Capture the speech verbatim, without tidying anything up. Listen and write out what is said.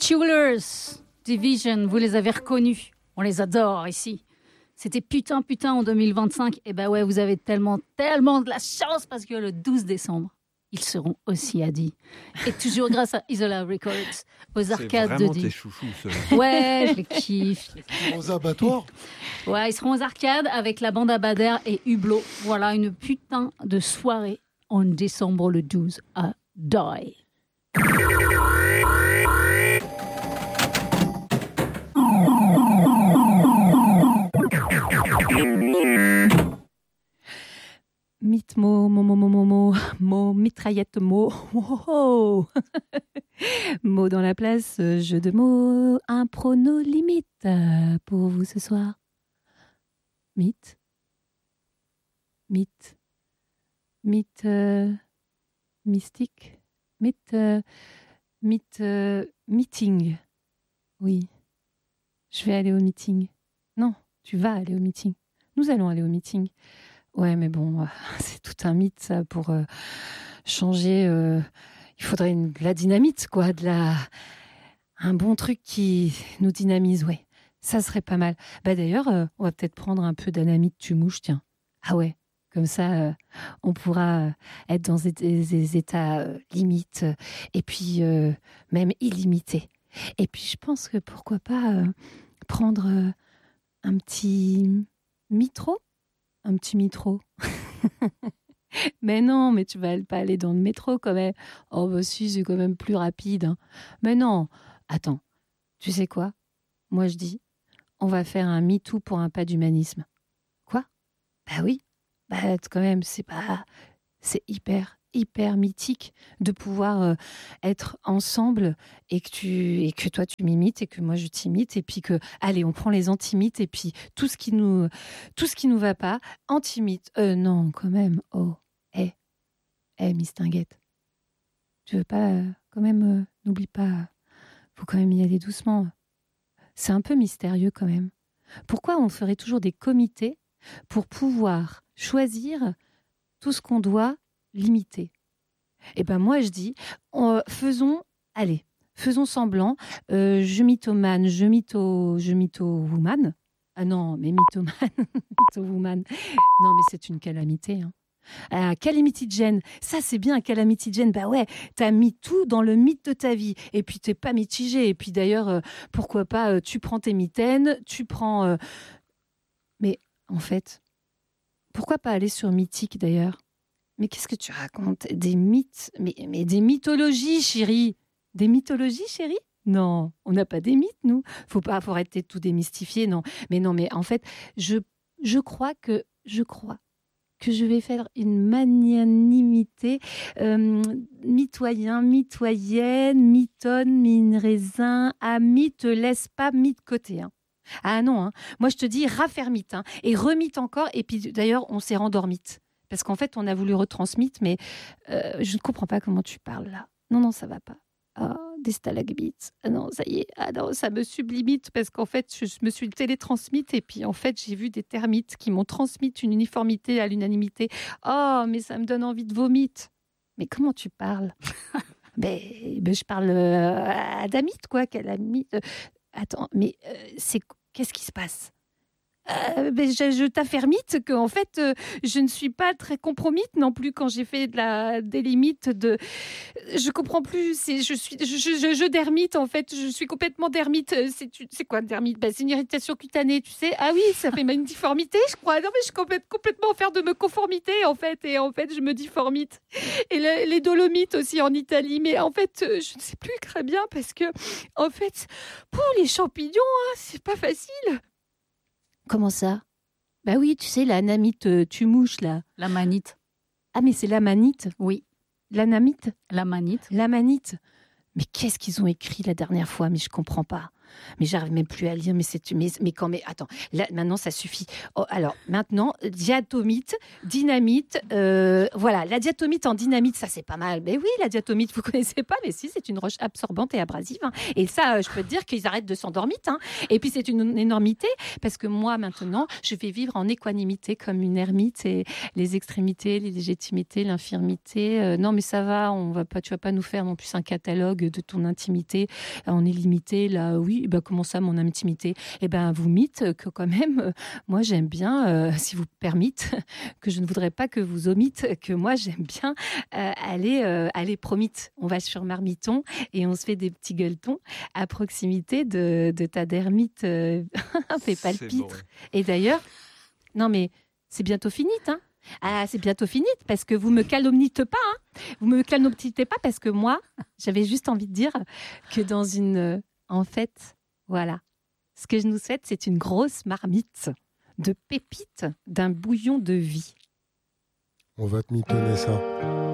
Chillers, Division, vous les avez reconnus. On les adore ici. C'était putain, putain en deux mille vingt-cinq. Et ben ouais, vous avez tellement, tellement de la chance parce que le douze décembre, ils seront aussi à Die. Et toujours grâce à Isola Records, aux arcades de Die. C'est vraiment tes chouchous, ceux-là. Ouais, je les kiffe. Aux abattoirs. Ouais, ils seront aux arcades avec la bande à Bader et Hublot. Voilà, une putain de soirée en décembre le douze à Die. Mythe, mot, mot, mot, mot, mot, mot, mot, mitraillette, mot, oh, oh. Mot dans la place, jeu de mots, un prono limite pour vous ce soir. Mythe, mythe, mythe, euh, mystique, mythe, euh, mythe, euh, meeting. Oui, je vais aller au meeting. Non, tu vas aller au meeting. Nous allons aller au meeting. Ouais, mais bon, euh, c'est tout un mythe, ça, pour euh, changer. Euh, il faudrait une, de la dynamite, quoi, de la, un bon truc qui nous dynamise, ouais. Ça serait pas mal. Bah d'ailleurs, euh, on va peut-être prendre un peu d'anamite tumouche, tiens. Ah ouais, comme ça, euh, on pourra être dans des, des, des états euh, limites, euh, et puis euh, même illimités. Et puis je pense que pourquoi pas euh, prendre euh, un petit mitro. Un petit métro. Mais non, mais tu vas pas aller dans le métro quand même. Oh bah si, c'est quand même plus rapide. Hein. Mais non, attends, tu sais quoi ? Moi je dis, on va faire un MeToo pour un pas d'humanisme. Quoi ? Bah oui, bah quand même, c'est pas... C'est hyper, hyper mythique de pouvoir euh, être ensemble et que, tu, et que toi tu m'imites et que moi je t'imite et puis que, allez, on prend les anti-mythes et puis tout ce qui nous, tout ce qui nous va pas, anti-mythe. Euh, non, quand même, oh, hé, hey, hé, hey, Miss Tinguette, tu veux pas, euh, quand même, euh, n'oublie pas, faut quand même y aller doucement. C'est un peu mystérieux quand même. Pourquoi on ferait toujours des comités pour pouvoir choisir tout ce qu'on doit limiter? Eh ben moi je dis, euh, faisons, allez, faisons semblant. Euh, je mythomane, je mytho, je mytho-woman. Ah non, mais mythomane, mytho-woman. Non, mais c'est une calamité. Hein. Ah, calamity Jane, ça c'est bien, calamity Jane. Bah ouais, t'as mis tout dans le mythe de ta vie. Et puis t'es pas mitigé. Et puis d'ailleurs, euh, pourquoi pas, euh, tu prends tes mitaines, tu prends. Euh... Mais en fait, pourquoi pas aller sur mythique d'ailleurs? Mais qu'est-ce que tu racontes? Des mythes, mais, mais des mythologies, chérie. Des mythologies, chérie? Non, on n'a pas des mythes, nous. Faut pas, faut arrêter de tout démystifier, non. Mais non, mais en fait, je, je crois que, je crois que je vais faire une magnanimité, euh, mitoyen, mitoyenne, mitonne, mine raisin, ami, te laisse pas mis de côté, hein. Ah non, hein. Moi je te dis raffermite, hein, et remite encore, et puis d'ailleurs on s'est rendormite. Parce qu'en fait, on a voulu retransmettre, mais euh, je ne comprends pas comment tu parles là. Non, non, ça va pas. Ah, oh, des stalagmites. Ah non, ça y est. Ah non, ça me sublimite parce qu'en fait, je, je me suis télétransmite et puis en fait, j'ai vu des termites qui m'ont transmis une uniformité à l'unanimité. Oh, mais ça me donne envie de vomir. Mais comment tu parles? ben, ben, je parle euh, à Damite, quoi. Calamite. Euh, attends, mais euh, c'est qu'est-ce qui se passe? Euh, ben je, je t'affermite que en fait euh, je ne suis pas très compromite non plus quand j'ai fait de la des limites de je comprends plus, c'est je suis je, je, je dermite en fait, je suis complètement dermite. C'est c'est quoi dermite? Ben, c'est une irritation cutanée, tu sais. Ah oui, ça fait une difformité, je crois. Non mais je suis complètement complètement en faire de me conformité en fait, et en fait je me difformite. Et le, les Dolomites aussi en Italie, mais en fait je ne sais plus très bien parce que en fait pour les champignons, hein, c'est pas facile. Comment ça? Bah oui, tu sais, la namite euh, tu mouches, là. La manite. Ah, mais c'est la manite? Oui. La namite? La manite. La manite. Mais qu'est-ce qu'ils ont écrit la dernière fois? Mais je comprends pas. Mais j'arrive même plus à lire. Mais c'est mais, mais quand mais attends. Là maintenant ça suffit. Oh, alors maintenant diatomite, dynamite. Euh, voilà la diatomite en dynamite, ça c'est pas mal. Mais oui la diatomite vous connaissez pas, mais si c'est une roche absorbante et abrasive. Hein. Et ça je peux te dire qu'ils arrêtent de s'endormir. Hein. Et puis c'est une énormité parce que moi maintenant je vais vivre en équanimité comme une ermite et les extrémités, les légitimités, l'infirmité. Euh, non mais ça va, on va pas, tu vas pas nous faire non plus un catalogue de ton intimité. On est limité là, oui. Ben comment ça mon intimité ? Eh ben vous mythe que quand même, euh, moi j'aime bien, euh, si vous permettez, que je ne voudrais pas que vous omite, que moi j'aime bien euh, aller euh, aller promite. On va sur Marmiton et on se fait des petits gueuletons à proximité de, de ta dermite. Euh, fait pas le pitre. Et d'ailleurs, non mais c'est bientôt fini, hein. Ah, c'est bientôt fini parce que vous me calomniez pas, hein. Vous me calomniez pas parce que moi, j'avais juste envie de dire que dans une, euh, en fait, voilà, ce que je nous souhaite, c'est une grosse marmite de pépites d'un bouillon de vie. On va te mitonner ça.